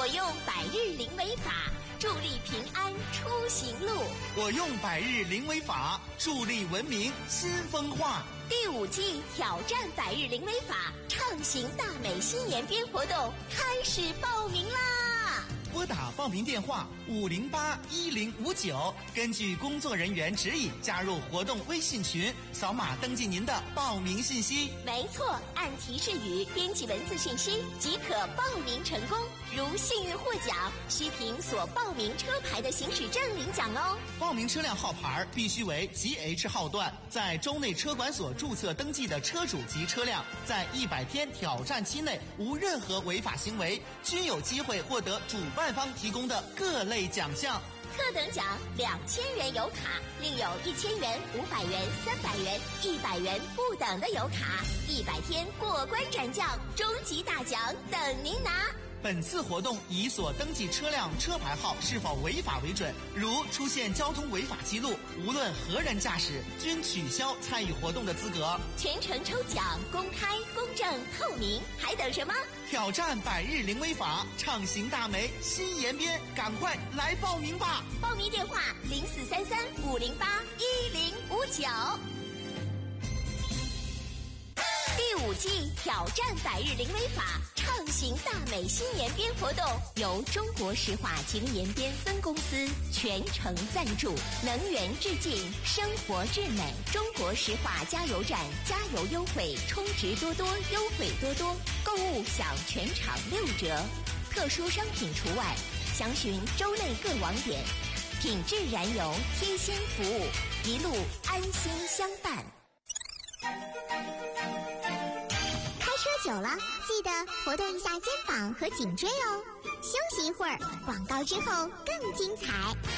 我用百日零违法，助力平安出行路。 我用百日零违法，助力文明新风化。 第5季挑战百日零违法，畅行大美新延边活动开始报名啦！ 拨打报名电话5081059，根据工作人员指引加入活动微信群，扫码登记您的报名信息。 没错，按提示语编辑文字信息即可报名成功。如幸运获奖，需凭所报名车牌的行驶证领奖哦。 报名车辆号牌必须为 GH 号段，在州内车管所注册登记的车主及车辆，在100天挑战期内无任何违法行为，均有机会获得主办方提供的各类奖项。 特等奖2000元油卡，另有1000元、500元、300元、100元不等的油卡，100天过关斩将，终极大奖等您拿。 本次活动以所登记车辆车牌号是否违法为准，如出现交通违法记录，无论何人驾驶，均取消参与活动的资格。 全程抽奖公开、公正、透明，还等什么？ 挑战百日零违法，畅行大美新延边，赶快来报名吧！ 报名电话0433-508-1059。第5季挑战百日零违法，畅行大美新延边活动，由中国石化吉林延边分公司全程赞助。能源致敬，生活至美。中国石化加油站加油优惠，充值多多，优惠多多，购物享全场6折，特殊商品除外。详询州内各网点。品质燃油，贴心服务，一路安心相伴。 开车久了，记得活动一下肩膀和颈椎哦。休息一会儿，广告之后更精彩。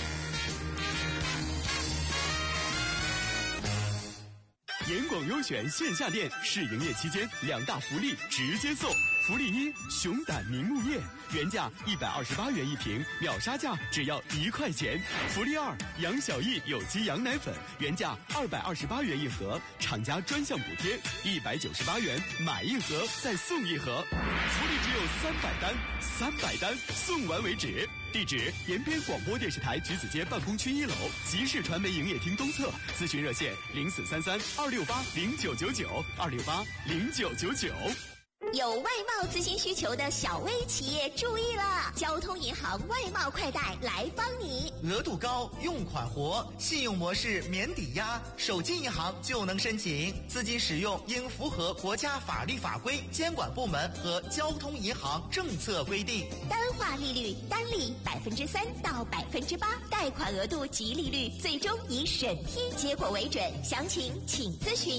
严广优选线下店试营业期间2大福利直接送。福利1：熊胆明目面，原价128元一瓶，秒杀价只要1块钱。福利2：杨小艺有机羊奶粉，原价228元一盒，厂家专项补贴198元，买1盒再送1盒。福利只有300单送完为止。地址：延边广播电视台橘子街办公区1楼，集市传媒营业厅东侧。咨询热线0433-268-0999，268-0999。 有外贸资金需求的小微企业注意了，交通银行外贸快贷来帮你。 额度高，用款活，信用模式免抵押，手机银行就能申请。资金使用应符合国家法律法规、监管部门和交通银行政策规定。 单化利率单利3%到8%，贷款额度及利率最终以审批结果为准。详情请咨询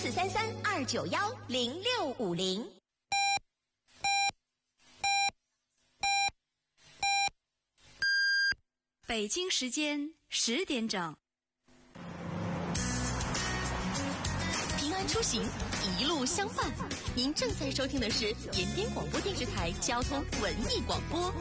0433-291-0650。 北京时间10点整。 平安出行，一路相伴。您正在收听的是延边广播电视台交通文艺广播。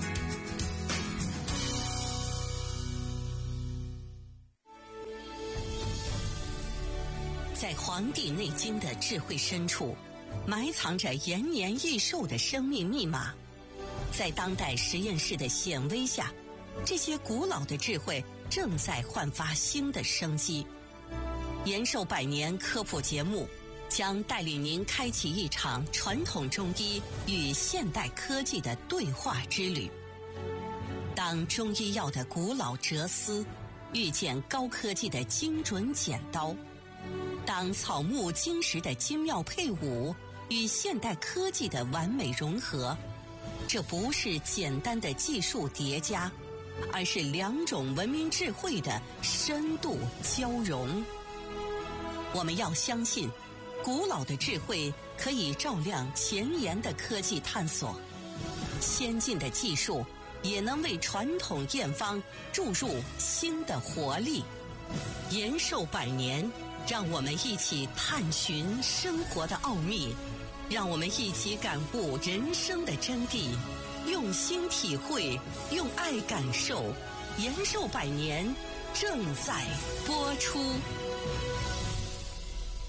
在《黄帝内经》的智慧深处，埋藏着延年益寿的生命密码。在当代实验室的显微下，这些古老的智慧正在焕发新的生机。延寿100年科普节目将带领您开启一场传统中医与现代科技的对话之旅。当中医药的古老哲思遇见高科技的精准剪刀，当草木金石的精妙配伍与现代科技的完美融合，这不是简单的技术叠加，而是2种文明智慧的深度交融。我们要相信，古老的智慧可以照亮前沿的科技探索，先进的技术也能为传统验方注入新的活力。延寿100年，让我们一起探寻生活的奥秘，让我们一起感悟人生的真谛，用心体会，用爱感受。延寿100年正在播出。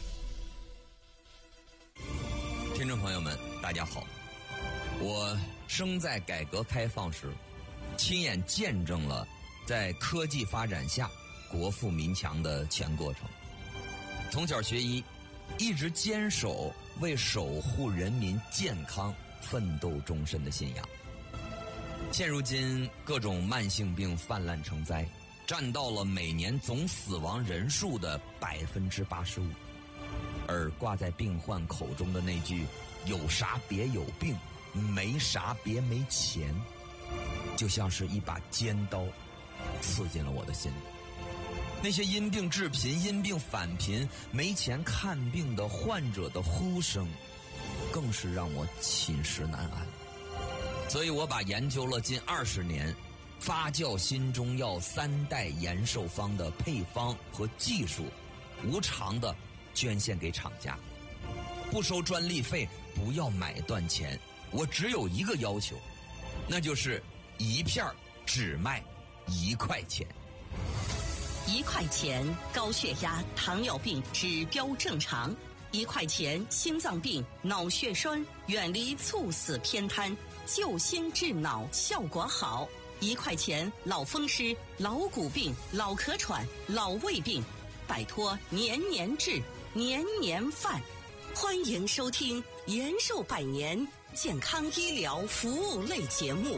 听众朋友们，大家好，我生在改革开放时，亲眼见证了在科技发展下国富民强的全过程。从小学医，一直坚守为守护人民健康奋斗终身的信仰。现如今各种慢性病泛滥成灾，占到了每年总死亡人数的85%，而挂在病患口中的那句“有啥别有病，没啥别没钱”，就像是一把尖刀刺进了我的心里。那些因病致贫、因病返贫、没钱看病的患者的呼声，更是让我寝食难安。所以我把研究了近20年发酵新中药3代延寿方的配方和技术，无偿的捐献给厂家，不收专利费，不要买断钱。我只有一个要求，那就是一片只卖1块钱。 1块钱高血压、糖尿病指标正常；1块钱心脏病、脑血栓远离猝死偏瘫，救心治脑效果好；1块钱老风湿、老骨病、老咳喘、老胃病，摆脱年年治、年年犯。欢迎收听延寿百年健康医疗服务类节目。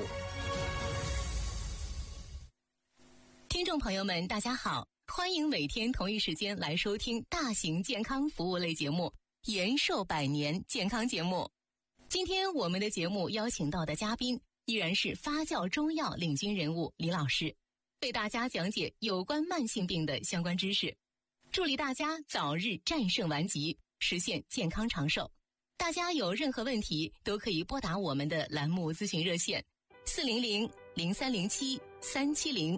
听众朋友们，大家好，欢迎每天同一时间来收听大型健康服务类节目《延寿百年健康节目》。今天我们的节目邀请到的嘉宾依然是发酵中药领军人物李老师，为大家讲解有关慢性病的相关知识，助力大家早日战胜顽疾，实现健康长寿。大家有任何问题都可以拨打我们的栏目咨询热线400-0307-370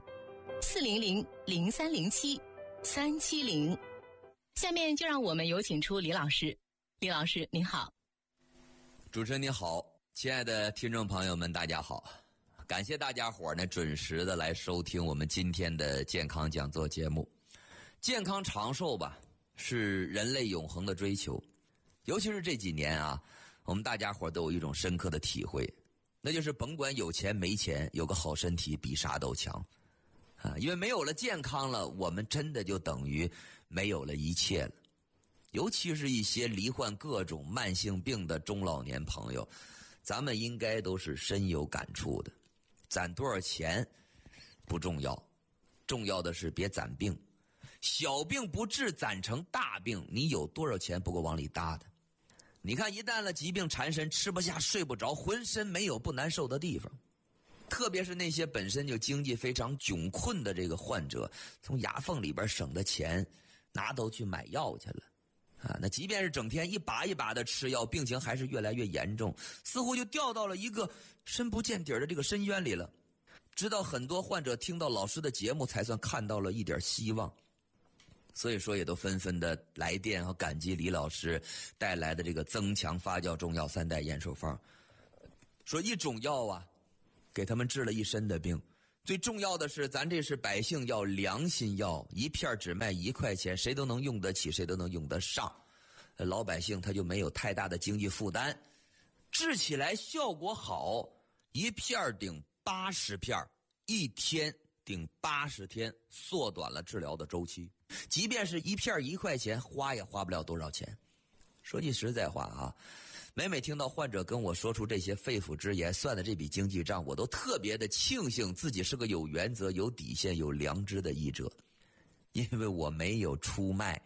400-0307-370。下面就让我们有请出李老师。李老师您好。 主持人您好，亲爱的听众朋友们大家好，感谢大家伙呢准时的来收听我们今天的健康讲座节目。健康长寿吧，是人类永恒的追求，尤其是这几年啊，我们大家伙都有一种深刻的体会，那就是甭管有钱没钱，有个好身体比啥都强啊！因为没有了健康了，我们真的就等于没有了一切了。尤其是一些罹患各种慢性病的中老年朋友，咱们应该都是深有感触的。攒多少钱不重要，重要的是别攒病。小病不治，攒成大病，你有多少钱不够往里搭的？你看，一旦了疾病缠身，吃不下睡不着，浑身没有不难受的地方。特别是那些本身就经济非常窘困的这个患者，从牙缝里边省的钱拿都去买药去了啊！那即便是整天一把一把的吃药，病情还是越来越严重，似乎就掉到了一个深不见底的这个深渊里了。直到很多患者听到老师的节目，才算看到了一点希望。所以说也都纷纷的来电和感激李老师带来的这个增强发酵中药3代延寿方，说一种药啊给他们治了一身的病。最重要的是咱这是百姓药、良心药，一片只卖1块钱，谁都能用得起，谁都能用得上，老百姓他就没有太大的经济负担，治起来效果好，一片顶80片，一天顶80天，缩短了治疗的周期。即便是一片1块钱，花也花不了多少钱。说句实在话啊，每听到患者跟我说出这些肺腑之言，算的这笔经济账，我都特别的庆幸自己是个有原则、有底线、有良知的医者，因为我没有出卖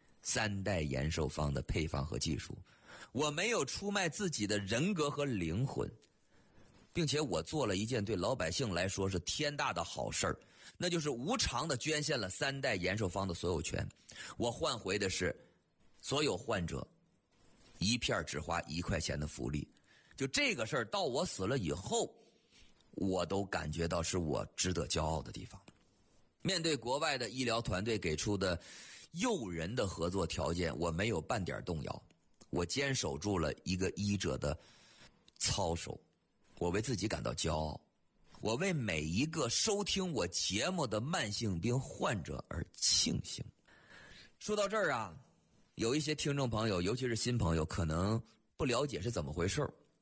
3代延寿方的配方和技术，我没有出卖自己的人格和灵魂，并且我做了一件对老百姓来说是天大的好事儿，那就是无偿的捐献了3代延寿方的所有权。我换回的是所有患者一片只花1块钱的福利。就这个事儿到我死了以后，我都感觉到是我值得骄傲的地方。面对国外的医疗团队给出的诱人的合作条件，我没有半点动摇，我坚守住了一个医者的操守。我为自己感到骄傲，我为每一个收听我节目的慢性病患者而庆幸。说到这儿啊，有一些听众朋友，尤其是新朋友，可能不了解是怎么回事。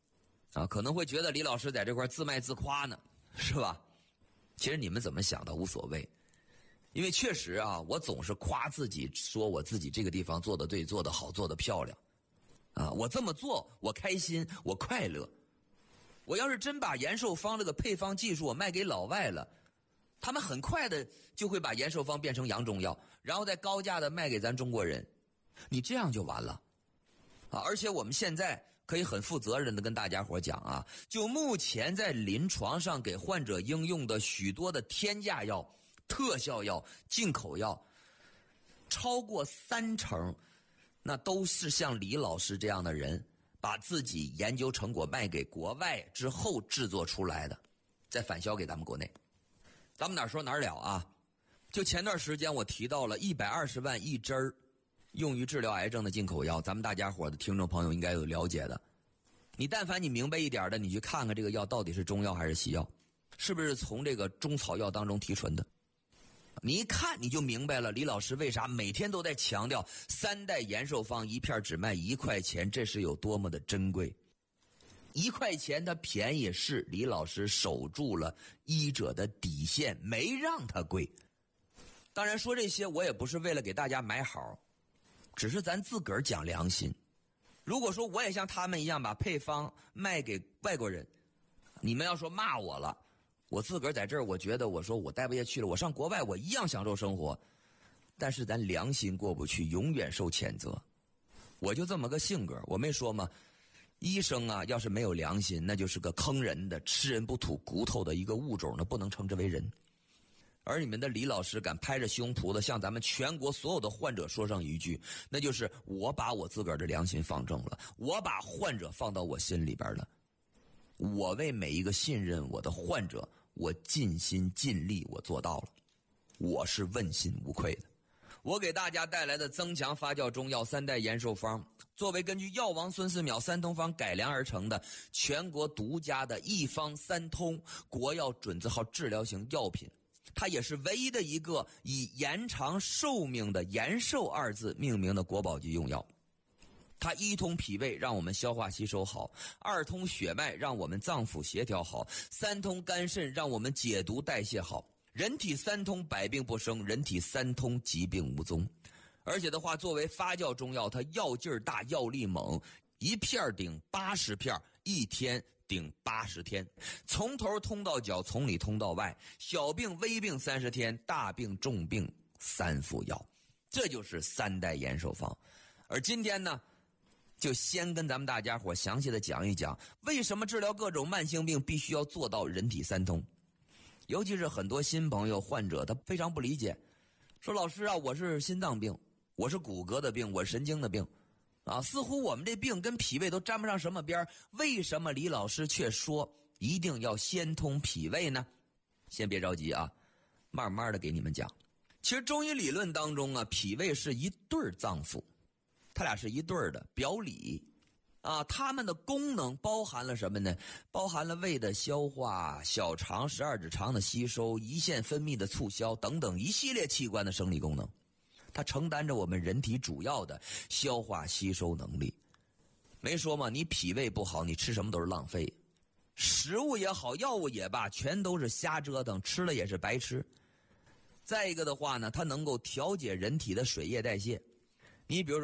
啊，可能会觉得李老师在这块自卖自夸呢，是吧？其实你们怎么想的无所谓，因为确实啊，我总是夸自己，说我自己这个地方做得对，做得好，做得漂亮，啊，我这么做我开心，我快乐。我要是真把延寿方这个配方技术我卖给老外了，他们很快的就会把延寿方变成洋中药，然后再高价的卖给咱中国人，你这样就完了啊！而且我们现在可以很负责任的跟大家伙讲啊，就目前在临床上给患者应用的许多的天价药、特效药、进口药，超过30%，那都是像李老师这样的人把自己研究成果卖给国外之后制作出来的，再返销给咱们国内。咱们哪儿说哪儿了啊？就前段时间我提到了120万一针儿用于治疗癌症的进口药，咱们大家伙的听众朋友应该有了解的。你但凡你明白一点的，你去看看这个药到底是中药还是西药，是不是从这个中草药当中提纯的。你一看你就明白了，李老师为啥每天都在强调3代延寿方一片只卖1块钱，这是有多么的珍贵。1块钱它便宜，是李老师守住了医者的底线，没让它贵。当然说这些我也不是为了给大家买好，只是咱自个儿讲良心。如果说我也像他们一样把配方卖给外国人，你们要说骂我了，我自个儿在这儿，我觉得我说我待不下去了，我上国外我一样享受生活，但是咱良心过不去，永远受谴责。我就这么个性格，我没说吗？医生啊，要是没有良心，那就是个坑人的、吃人不吐骨头的一个物种，那不能称之为人。而你们的李老师敢拍着胸脯的向咱们全国所有的患者说上一句，那就是我把我自个儿的良心放正了，我把患者放到我心里边了，我为每一个信任我的患者，我尽心尽力，我做到了，我是问心无愧的。我给大家带来的增强发酵中药3代延寿方，作为根据药王孙思邈3通方改良而成的全国独家的一方3通国药准字号治疗型药品，它也是唯一的一个以延长寿命的延寿2字命名的国宝级用药。它1通脾胃，让我们消化吸收好；2通血脉，让我们脏腑协调好；3通肝肾，让我们解毒代谢好。人体3通百病不生，人体3通疾病无踪。而且的话，作为发酵中药，它药劲儿大，药力猛，一片顶80片，1天顶80天，从头通到脚，从里通到外，小病微病30天，大病重病3副药，这就是3代延寿方。而今天呢，就先跟咱们大家伙详细的讲一讲，为什么治疗各种慢性病必须要做到人体3通。尤其是很多新朋友患者，他非常不理解，说老师啊，我是心脏病，我是骨骼的病，我是神经的病啊，似乎我们这病跟脾胃都沾不上什么边，为什么李老师却说一定要先通脾胃呢？先别着急啊，慢慢的给你们讲。其实中医理论当中啊，脾胃是一对脏腑，它俩是一对的表里啊，它们的功能包含了什么呢？包含了胃的消化、小肠12指肠的吸收、胰腺分泌的促销等等一系列器官的生理功能，它承担着我们人体主要的消化吸收能力。没说嘛，你脾胃不好，你吃什么都是浪费，食物也好，药物也罢，全都是瞎折腾，吃了也是白吃。再一个的话呢，它能够调节人体的水液代谢。你比如说